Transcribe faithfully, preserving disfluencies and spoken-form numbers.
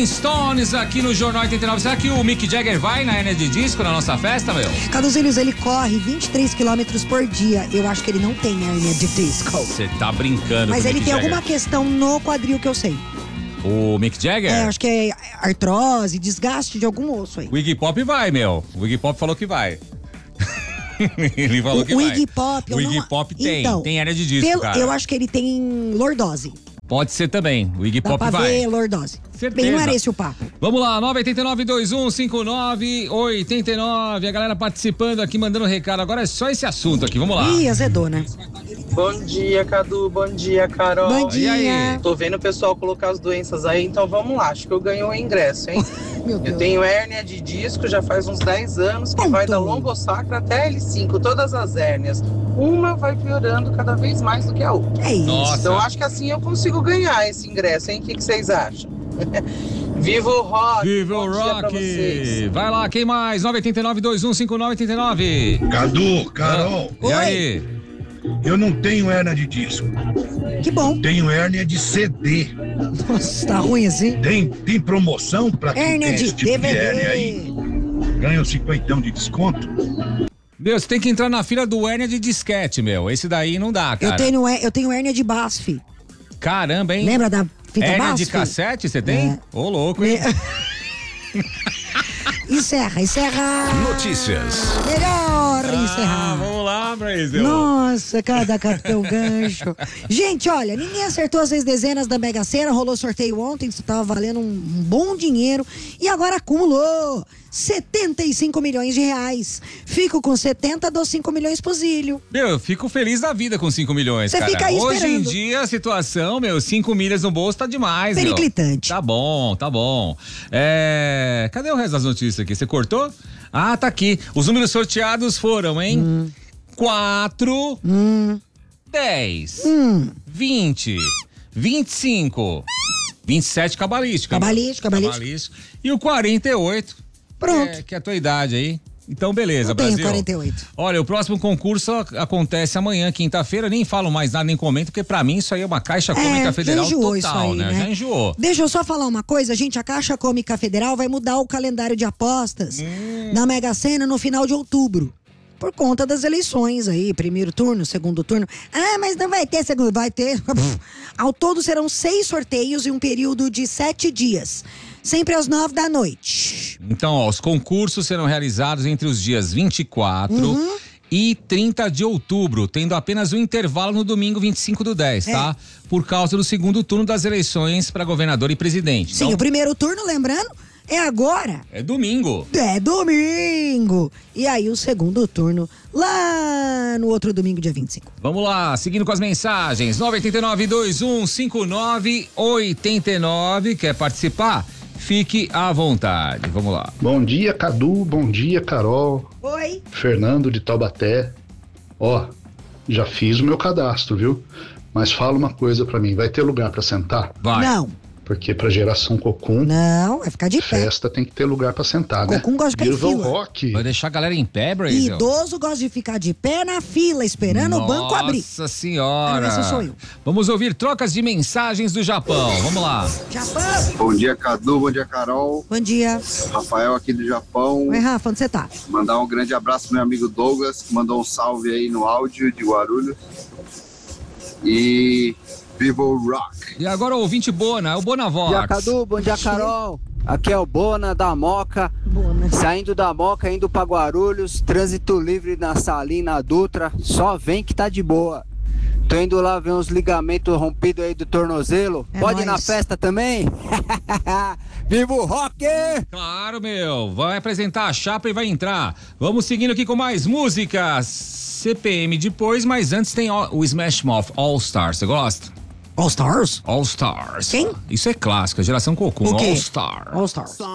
Rolling Stones aqui no Jornal oitenta e nove. Será que o Mick Jagger vai na hérnia de disco na nossa festa, meu? Caduzilhos, ele corre vinte e três quilômetros por dia. Eu acho que ele não tem hérnia de disco. Você tá brincando. Mas com o ele Mick tem Jagger. alguma questão no quadril que eu sei. O Mick Jagger? É, acho que é artrose, desgaste de algum osso aí. O Iggy Pop vai, meu. O Iggy Pop falou que vai. Ele falou o, que o vai. Iggy Pop, O eu Iggy não... Pop tem, então, tem hérnia de disco, pelo, cara. Eu acho que ele tem lordose. Pode ser também. O Iggy Dá Pop pra vai. ver lordose. Certeza. Bem, não era esse o papo. Vamos lá, nove oito nove, dois um cinco nove, oito nove. A galera participando aqui, mandando recado. Agora é só esse assunto aqui, vamos lá. Ih, azedou, né? Bom dia, Cadu. Bom dia, Carol. Bom dia. E aí? Tô vendo o pessoal colocar as doenças aí, então vamos lá. Acho que eu ganhei o ingresso, hein? Meu Deus. Eu tenho hérnia de disco já faz uns dez anos, que Ponto. vai da lombosacra até L cinco, todas as hérnias. Uma vai piorando cada vez mais do que a outra. É isso. Nossa. Então acho que assim eu consigo ganhar esse ingresso, hein? O que, que vocês acham? Viva o rock! Viva o Bom dia pra vocês. rock! Vai lá, quem mais? nove oito nove, dois um cinco nove, oito nove. Cadu, Carol, E aí? eu não tenho hérnia de disco, Que bom. tenho hérnia de C D. Nossa, tá ruim assim. Tem, tem promoção pra quem Hérnia tem de esse tipo de hérnia aí? D V D. Ganha um cinquentão de desconto? Meu, você tem que entrar na fila do hérnia de disquete, meu. Esse daí não dá, cara. Eu tenho, eu tenho hérnia de B A S F. Caramba, hein? Lembra da fita Hérnia B A S de F? cassete, você tem? É. Ô, louco, hein? Encerra, encerra. Notícias. Melhor Ah, encerrar. vamos lá, Brasil. Nossa, cada cartão gancho. Gente, olha, ninguém acertou as seis dezenas da Mega Sena, rolou sorteio ontem, isso tava valendo um bom dinheiro e agora acumulou setenta e cinco milhões de reais. Fico com setenta, dou cinco milhões pro Zílio. Meu, eu fico feliz da vida com cinco milhões, Você cara. fica aí Hoje em esperando. dia, a situação, meu, cinco milhas no bolso tá demais, meu. Periclitante. Tá bom, tá bom. É... Cadê o resto das notícias aqui? Você cortou? Ah, tá aqui. Os números sorteados foram, hein? Hum. quatro, Hum, dez, hum. vinte, vinte e cinco, vinte e sete cabalística. Cabalístico, cabalístico. Cabalístico. E o quarenta e oito. Pronto. Que é, que é a tua idade aí. Então, beleza, Eu tenho Brasil. quarenta e oito. Olha, o próximo concurso acontece amanhã, quinta-feira. Nem falo mais nada, nem comento, porque pra mim isso aí é uma Caixa Cômica É, Federal já enjoou total, isso aí, né? né? Já enjoou. Deixa eu só falar uma coisa, gente. A Caixa Cômica Federal vai mudar o calendário de apostas Hum. da Mega Sena no final de outubro. Por conta das eleições aí, primeiro turno, segundo turno. Ah, mas não vai ter segundo, vai ter. Ao todo serão seis sorteios em um período de sete dias. Sempre às nove da noite. Então, ó, os concursos serão realizados entre os dias vinte e quatro Uhum. e trinta de outubro, tendo apenas um intervalo no domingo vinte e cinco do dez, É. tá? Por causa do segundo turno das eleições para governador e presidente. Sim, Então, o primeiro turno, lembrando, é agora. é domingo. É domingo. E aí o segundo turno lá no outro domingo, dia vinte e cinco. Vamos lá, seguindo com as mensagens. nove oito nove, dois um cinco nove, oito nove. Quer participar? Fique à vontade. Vamos lá. Bom dia, Cadu. Bom dia, Carol. Oi. Fernando de Taubaté. Ó, já fiz o meu cadastro, viu? Mas fala uma coisa pra mim, vai ter lugar pra sentar? Vai. Não, Porque pra geração Cocum, não, vai ficar de pé. festa tem que ter lugar pra sentar, né? Cocum gosta de ficar em Viva o fila. rock. Vai deixar a galera em pé, Brasil? Idoso gosta de ficar de pé na fila, esperando o banco abrir. Nossa senhora. Ah, esse sou eu. Vamos ouvir trocas de mensagens do Japão. Vamos lá. Japão. Bom dia, Cadu. Bom dia, Carol. Bom dia. Rafael aqui do Japão. Oi, Rafa, onde você tá? Mandar um grande abraço pro meu amigo Douglas, que mandou um salve aí no áudio de Guarulhos. E viva o rock. E agora o ouvinte Bona, é o Bonavox. Bom dia, Cadu. Bom dia, Carol. Aqui é o Bona da Moca. Boa, né? Saindo da Moca, indo pra Guarulhos. Trânsito livre na Salina Dutra. Só vem que tá de boa. Tô indo lá ver uns ligamentos rompidos aí do tornozelo. É Pode ir na nóis. festa também? Viva o rock! Claro, meu. Vai apresentar a chapa e vai entrar. Vamos seguindo aqui com mais músicas. C P M depois, mas antes tem ó, o Smash Mouth All Stars. Você gosta? All Stars? All Stars. Quem? Isso é clássico, a geração Cocum. O quê? All Star. All Stars.